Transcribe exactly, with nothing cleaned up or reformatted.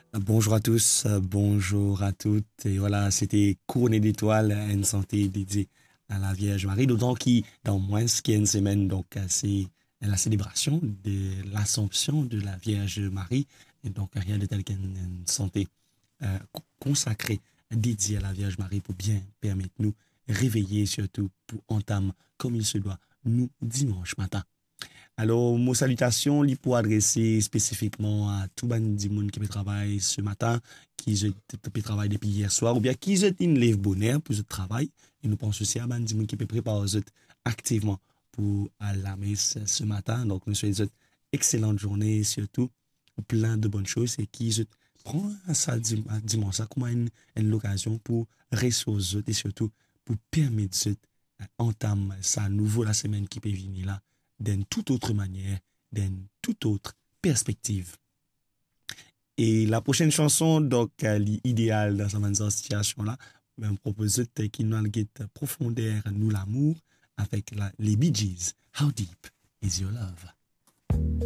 Bonjour à tous, euh, bonjour à toutes. Et voilà, c'était Couronné d'étoiles, une santé dédiée à la Vierge Marie. D'autant qu'il, dans moins qu'une semaine, donc euh, c'est la célébration de l'Assomption de la Vierge Marie. Et donc rien de tel qu'une une santé euh, co- consacrée, dédiée à la Vierge Marie pour bien permettre nous réveiller, surtout pour entamer comme il se doit, nous dimanche matin. Alors, mon salutation, li pour adresser spécifiquement à tout ban di monde qui peut travailler ce matin, qui je peut travailler depuis hier soir, ou bien qui je une lève bonheur pour ce travail. Et nous pensons aussi à ban di monde qui peut préparer eux activement pour à la messe ce matin. Donc, nous souhaitons une excellente journée, surtout plein de bonnes choses et qui je prend ça dim- dimanche ça comme une, une occasion pour ressourcer et surtout pour permettre de entame ça nouveau la semaine qui peut venir là d'une toute autre manière, d'une toute autre perspective. Et la prochaine chanson, donc, euh, l'idéal dans cette situation-là, me propose qui nous guette profondeur, nous l'amour, avec la, les Bee Gees. How deep is your love?